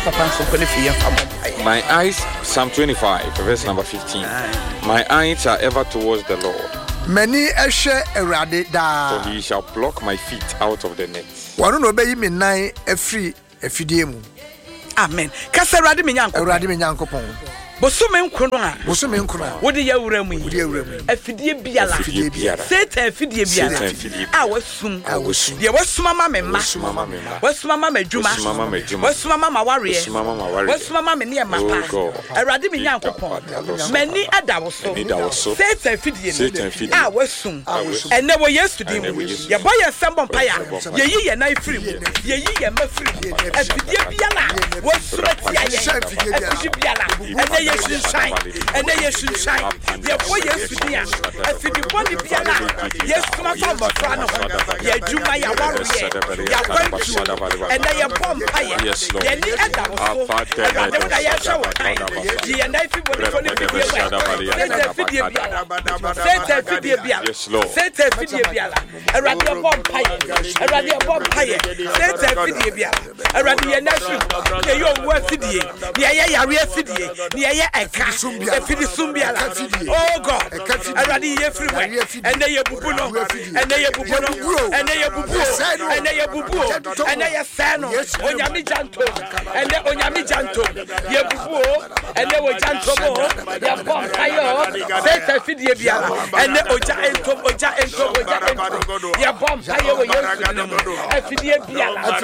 My eyes, Psalm 25, verse number 15. My eyes are ever towards the Lord. Many eshe erade da. For he shall pluck my feet out of the net. Wanu no be yi me nan afri afidie mu. Amen. Kasa erade me nyankopon. Erade me nyankopon. Bosome nkrono a. Bosome nkrono. Wodi ya wura mu yi. Afidie biala. Satan afidie biala. A wasum. Ye wasuma ma me ma. Wasuma ma madwuma. Wasuma ma maware. Wasuma ma me ne mapa. Erade me nyankopon. Mani adawoso. Satan afidie ni. A wasum. Ene wo Yesu di mu. Ye boye sembo mpaya. Ye yi ye nan free mu. Ye yi ye ma free. Afidie biala. Wasura tia ye. Afidie biala. Ene Yesu shine, and then Yesu shine. Your boy Yesu dia. If you want to be alive, Yesu ma from Frano. Ye Juma ya warrior. Ya going to, and then your bomb fire. Ye ni enda so. And then when I show time, ye and I feel what the video. Say the video. Say the video. A radio bomb fire. A radio bomb fire. Say the video. A radio nation. Ye yo worth video. Ye ya real video. Ye oh God, already everywhere, and they are bubuno, and they are bubuno, and they are bubu, and they are bubu, and they are sano, onyami janto, and they onyami janto, ye bubu, and they were janto, ya bomb fire, set a video, and they oja ento, ya bomb fire,